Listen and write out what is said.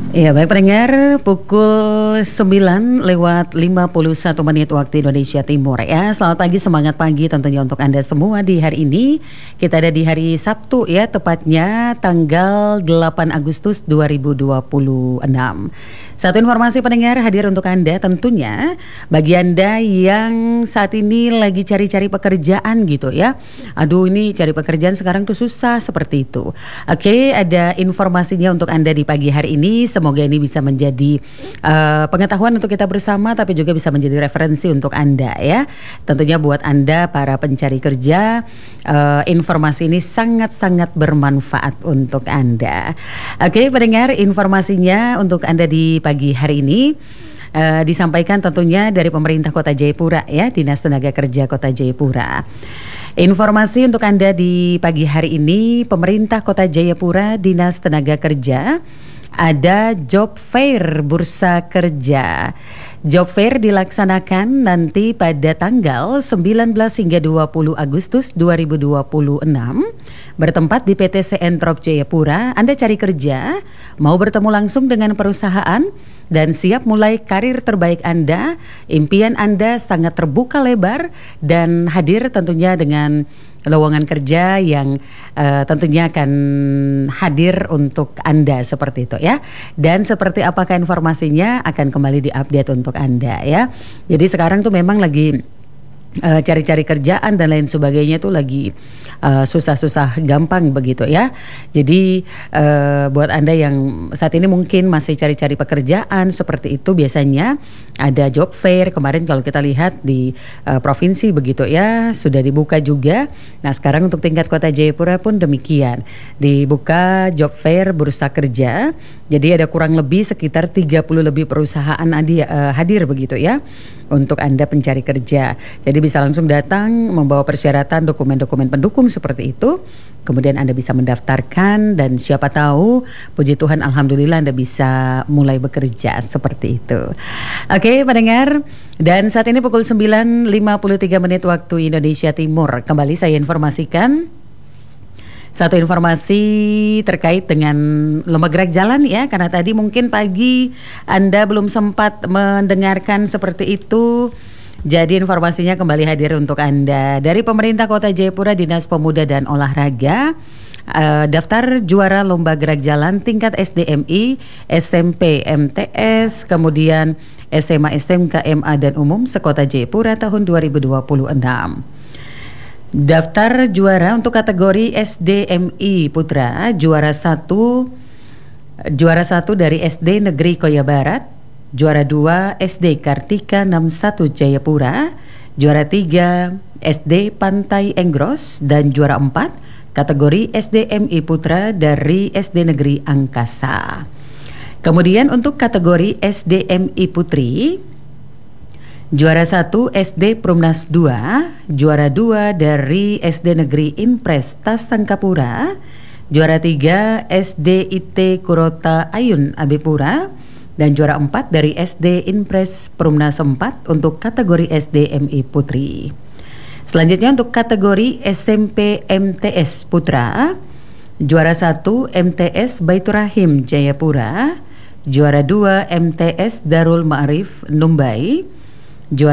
Ya, baik pendengar, pukul 9 lewat 51 menit waktu Indonesia Timur ya. Selamat pagi, semangat pagi tentunya untuk Anda semua di hari ini. Kita ada di hari Sabtu ya, tepatnya tanggal 8 Agustus 2026. Satu informasi pendengar hadir untuk Anda tentunya bagi Anda yang saat ini lagi cari-cari pekerjaan gitu ya. Aduh, ini cari pekerjaan sekarang tuh susah seperti itu. Oke, ada informasinya untuk Anda di pagi hari ini. Semoga ini bisa menjadi pengetahuan untuk kita bersama, tapi juga bisa menjadi referensi untuk Anda ya. Tentunya buat Anda para pencari kerja, informasi ini sangat-sangat bermanfaat untuk Anda. Oke, pendengar, informasinya untuk Anda di pagi hari ini disampaikan tentunya dari pemerintah Kota Jayapura ya, Dinas Tenaga Kerja Kota Jayapura. Informasi untuk Anda di pagi hari ini, pemerintah Kota Jayapura, Dinas Tenaga Kerja, ada job fair bursa kerja. Job fair dilaksanakan nanti pada tanggal 19 hingga 20 Agustus 2026 bertempat di PT Seentrop Jayapura. Anda cari kerja, mau bertemu langsung dengan perusahaan dan siap mulai karir terbaik Anda. Impian Anda sangat terbuka lebar dan hadir tentunya dengan lowongan kerja yang tentunya akan hadir untuk Anda seperti itu ya. Dan seperti apakah informasinya akan kembali diupdate untuk Anda ya. Jadi sekarang tuh memang lagi cari-cari kerjaan dan lain sebagainya tuh lagi susah-susah gampang begitu ya. Jadi buat Anda yang saat ini mungkin masih cari-cari pekerjaan seperti itu, biasanya ada job fair. Kemarin kalau kita lihat di provinsi begitu ya, sudah dibuka juga. Nah sekarang untuk tingkat Kota Jayapura pun demikian, dibuka job fair bursa kerja. Jadi ada kurang lebih sekitar 30 lebih perusahaan hadir begitu ya untuk Anda pencari kerja. Jadi bisa langsung datang membawa persyaratan dokumen-dokumen pendukung seperti itu. Kemudian Anda bisa mendaftarkan dan siapa tahu puji Tuhan alhamdulillah Anda bisa mulai bekerja seperti itu. Oke pendengar, dan saat ini pukul 9.53 menit waktu Indonesia Timur. Kembali saya informasikan satu informasi terkait dengan lomba gerak jalan ya, karena tadi mungkin pagi Anda belum sempat mendengarkan seperti itu. Jadi informasinya kembali hadir untuk Anda dari pemerintah Kota Jayapura, Dinas Pemuda dan Olahraga. Daftar juara lomba gerak jalan tingkat SDMI, SMP, MTS, kemudian SMA, SMK, MA dan umum sekota Jayapura tahun 2026. Daftar juara untuk kategori SDMI Putra, juara 1 dari SD Negeri Koya Barat, juara 2 SD Kartika 61 Jayapura, juara 3 SD Pantai Enggros, dan juara 4 kategori SDMI Putra dari SD Negeri Angkasa. Kemudian untuk kategori SDMI Putri, juara 1 SD Prumnas 2, juara 2 dari SD Negeri Impres Tas Sangkapura, juara 3 SD IT Kurota Ayun Abipura, dan juara 4 dari SD Impres Prumnas 4 untuk kategori SDMI Putri. Selanjutnya untuk kategori SMP MTS Putra, juara 1 MTS Baitur Rahim Jayapura, juara 2 MTS Darul Ma'arif Numbai,